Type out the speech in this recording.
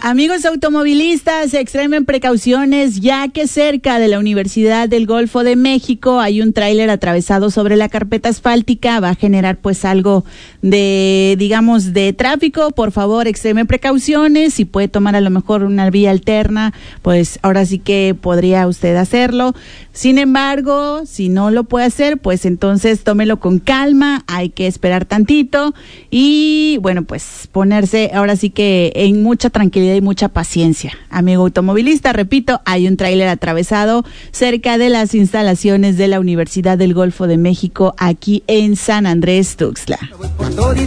Amigos automovilistas, extremen precauciones, ya que cerca de la Universidad del Golfo de México hay un tráiler atravesado sobre la carpeta asfáltica. Va a generar pues algo de, digamos, de tráfico. Por favor, extremen precauciones. Si puede tomar a lo mejor una vía alterna, pues ahora sí que podría usted hacerlo. Sin embargo, si no lo puede hacer, pues entonces tómelo con calma. Hay que esperar tantito y bueno, pues ponerse ahora sí que en mucha tranquilidad y mucha paciencia. Amigo automovilista, repito, hay un tráiler atravesado cerca de las instalaciones de la Universidad del Golfo de México aquí en San Andrés Tuxtla.